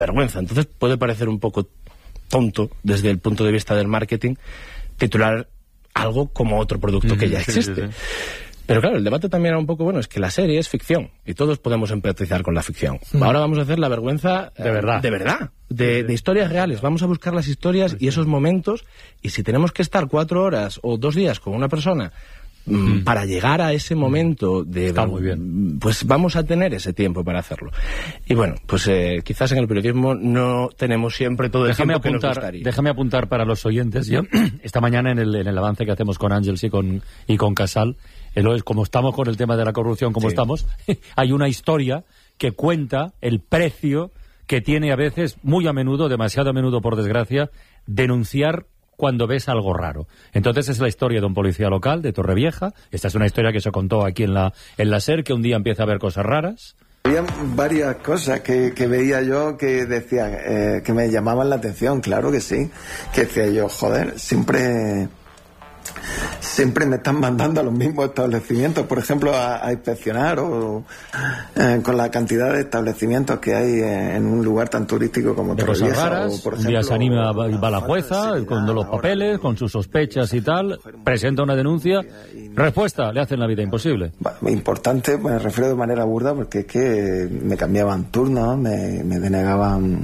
vergüenza. Entonces puede parecer un poco tonto desde el punto de vista del marketing titular algo como otro producto que ya existe. Sí. Pero claro, el debate también era un poco, bueno, es que la serie es ficción y todos podemos empatizar con la ficción. Ahora vamos a hacer la vergüenza de verdad, de historias reales. Vamos a buscar las historias y esos momentos, y si tenemos que estar 4 horas o 2 días con una persona para llegar a ese momento está muy bien, pues vamos a tener ese tiempo para hacerlo. Y bueno, pues quizás en el periodismo no tenemos siempre todo el tiempo que nos gustaría. Déjame apuntar para los oyentes. Yo, esta mañana en el avance que hacemos con Ángels y con Casal, como estamos con el tema de la corrupción, estamos, hay una historia que cuenta el precio que tiene a veces, muy a menudo, demasiado a menudo por desgracia, denunciar cuando ves algo raro. Entonces es la historia de un policía local de Torrevieja. Esta es una historia que se contó aquí en la SER, que un día empieza a ver cosas raras. Había varias cosas que veía yo que decía que me llamaban la atención, claro que sí. Que decía yo, joder, siempre me están mandando a los mismos establecimientos, por ejemplo, a inspeccionar con la cantidad de establecimientos que hay en un lugar tan turístico como Torrevieja. Cosas raras, un día se anima, va la jueza con los papeles, con sus sospechas y tal, presenta una denuncia, respuesta, le hacen la vida imposible. Importante, me refiero de manera burda, porque es que me cambiaban turnos, me denegaban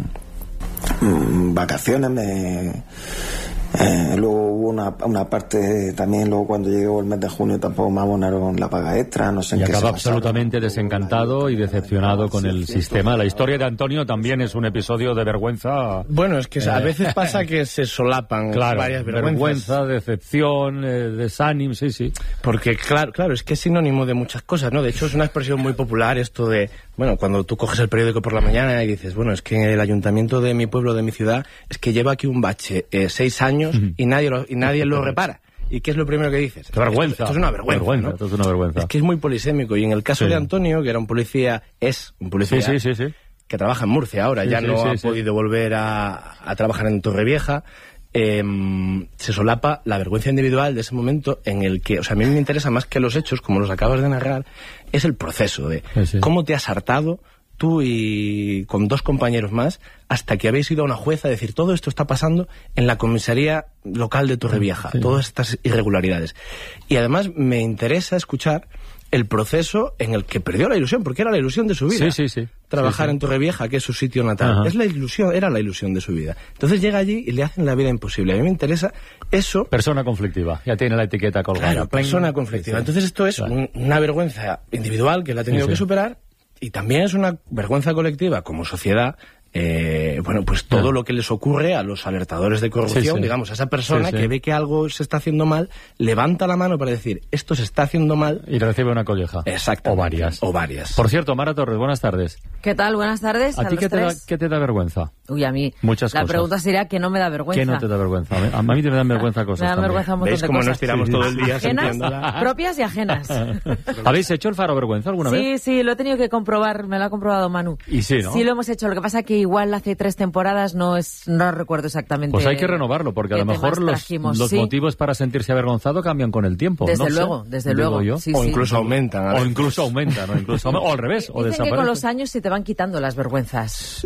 vacaciones, luego hubo una parte también, luego cuando llegó el mes de junio tampoco me abonaron la paga extra, no sé en qué. Y acaba absolutamente desencantado y decepcionado con el sistema. La historia de Antonio también es un episodio de vergüenza. Bueno, es que a veces pasa que se solapan varias vergüenza, decepción, desánimo, sí. Porque claro, es que es sinónimo de muchas cosas, ¿no? De hecho es una expresión muy popular esto de, bueno, cuando tú coges el periódico por la mañana y dices, bueno, es que el ayuntamiento de mi pueblo, de mi ciudad, es que lleva aquí un bache 6 años y nadie lo repara. ¿Y qué es lo primero que dices? Vergüenza. Esto es una vergüenza, ¿no? Esto es una vergüenza. Es que es muy polisémico. Y en el caso de Antonio, que era un policía que trabaja en Murcia ahora, ha podido volver a trabajar en Torrevieja, se solapa la vergüenza individual de ese momento en el que, o sea, a mí me interesa más que los hechos, como los acabas de narrar, es el proceso de cómo te has hartado tú y con 2 compañeros más, hasta que habéis ido a una jueza a decir, todo esto está pasando en la comisaría local de Torrevieja, todas estas irregularidades. Y además me interesa escuchar el proceso en el que perdió la ilusión, porque era la ilusión de su vida. Trabajar en Torrevieja, que es su sitio natal. Era la ilusión de su vida. Entonces llega allí y le hacen la vida imposible. A mí me interesa eso. Persona conflictiva, ya tiene la etiqueta colgada. Claro, persona conflictiva. Entonces esto es una vergüenza individual que la ha tenido que superar. Y también es una vergüenza colectiva como sociedad, pues todo lo que les ocurre a los alertadores de corrupción, digamos, a esa persona que ve que algo se está haciendo mal, levanta la mano para decir, esto se está haciendo mal. Y recibe una colleja. Exacto. O varias. Por cierto, Mara Torres, buenas tardes. ¿Qué tal? Buenas tardes. ¿A ti qué te da vergüenza? Uy, a mí. Muchas cosas. La pregunta sería ¿qué no me da vergüenza? ¿Qué no te da vergüenza? A mí me dan vergüenza cosas. Me dan vergüenza un montón de cosas. ¿Veis cómo nos tiramos todo el día? Ajenas, propias y ajenas. ¿Habéis hecho el faro vergüenza alguna vez? Sí, lo he tenido que comprobar, me lo ha comprobado Manu. Y sí, ¿no? Sí, lo hemos hecho. Lo que pasa que igual hace 3 temporadas no recuerdo exactamente. Pues hay que renovarlo, porque a lo mejor los motivos para sentirse avergonzado cambian con el tiempo. Desde luego. O incluso aumentan. O incluso aumentan, o al revés, o desaparecen. Dicen que con los años se te van quitando las vergüenzas.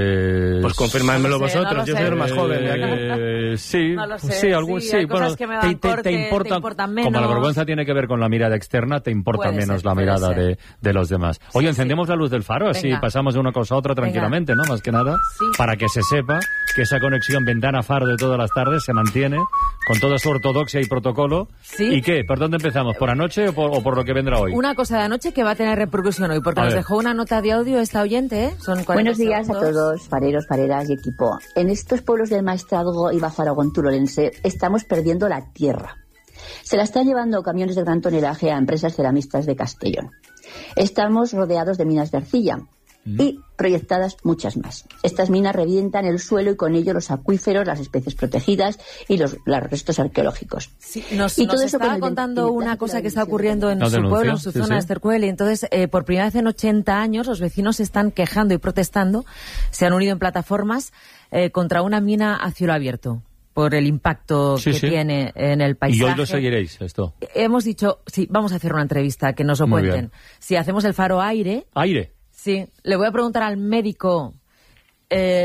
Pues confirmádmelo vosotros, yo soy el más joven de acá. Sí, no lo sé. Bueno, te importan menos. Como la vergüenza tiene que ver con la mirada externa, te importa menos la mirada de los demás. Oye, encendemos la luz del faro, así pasamos de una cosa a otra tranquilamente, ¿no? Más que nada, para que se sepa que esa conexión ventana-faro de todas las tardes se mantiene con toda su ortodoxia y protocolo. ¿Y qué? ¿Por dónde empezamos? ¿Por anoche o por lo que vendrá hoy? Una cosa de anoche que va a tener repercusión hoy, porque nos dejó una nota de audio esta oyente, ¿eh? Son 40 Buenos días segundos. A todos, fareros, fareras y equipo. En estos pueblos del Maestrazgo y Bajo Aragón Turolense estamos perdiendo la tierra. Se la están llevando camiones de gran tonelaje a empresas ceramistas de Castellón. Estamos rodeados de minas de arcilla y proyectadas muchas más. Estas minas revientan el suelo y con ello los acuíferos, las especies protegidas y los restos arqueológicos. Sí, nos estaba contando una cosa que está ocurriendo en su pueblo, en su zona de Estercuel, y entonces por primera vez en 80 años los vecinos se están quejando y protestando, se han unido en plataformas contra una mina a cielo abierto, por el impacto que tiene en el paisaje. ¿Y hoy lo seguiréis esto? Hemos dicho, vamos a hacer una entrevista, que nos lo cuenten. Si hacemos el faro aire... ¿Aire? Sí, le voy a preguntar al médico